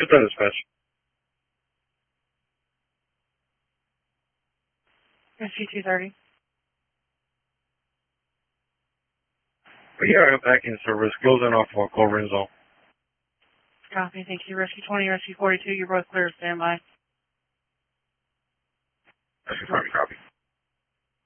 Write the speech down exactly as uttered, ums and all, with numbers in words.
Get that dispatch. Rescue two thirty. We are back in service, closing off our covering zone. Copy, thank you. Rescue twenty, Rescue forty-two, you're both clear to stand by. Rescue twenty, copy.